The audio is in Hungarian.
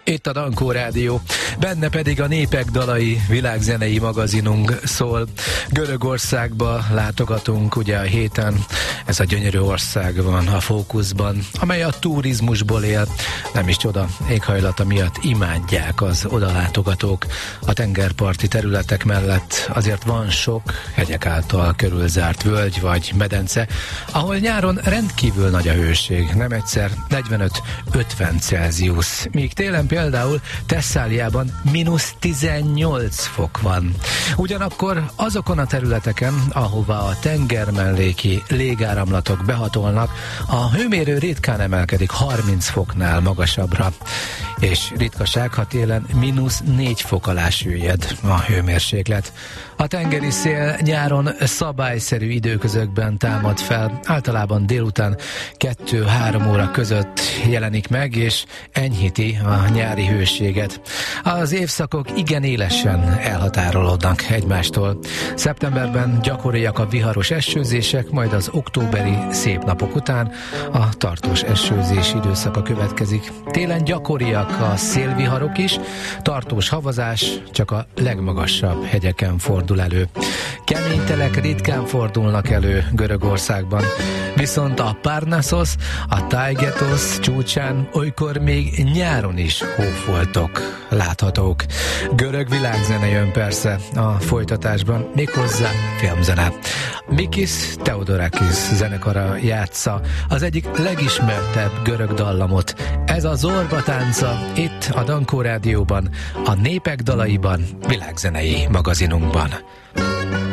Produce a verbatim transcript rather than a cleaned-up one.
Itt a Dankó Rádió, benne pedig a Népek Dalai világzenei magazinunk szól. Görögországba látogatunk ugye a héten, ez a gyönyörű ország van a fókuszban, amely a turizmusból él, nem is csoda, éghajlata miatt imádják az odalátogatók. A tengerparti területek mellett azért van sok hegyek által körülzárt völgy vagy medence, ahol nyáron rendkívül nagy a hőség, nem egyszer negyvenöt-ötven Celsius, míg télen például Thesszáliában mínusz tizennyolc fok van. Ugyanakkor azokon a területeken, ahova a tengermelléki légáramlatok behatolnak, a hőmérő ritkán emelkedik harminc foknál magasabbra, és ritkaság, ha télen mínusz négy fok alá süllyed a hőmérséklet. A tengeri szél nyáron szabályszerű időközökben támad fel, általában délután kettő-három óra között jelenik meg, és enyhíti a nyári hőséget. Az évszakok igen élesen elhatárolódnak egymástól. Szeptemberben gyakoriak a viharos esőzések, majd az októberi szép napok után a tartós esőzés időszaka következik. Télen gyakoriak a szélviharok is, tartós havazás csak a legmagasabb hegyeken fordul elő. Kemény telek ritkán fordulnak elő Görögországban, viszont a Parnassos, a Taygetos csúcsán olykor még nyáron is hófoltok láthatók. Görög világzene jön persze a folytatásban, méghozzá filmzene. Mikis Theodorakis zenekara játsza az egyik legismertebb görög dallamot. Ez a Zorba tánca itt a Dankó Rádióban, a Népek Dalaiban, világzenei magazinunkban.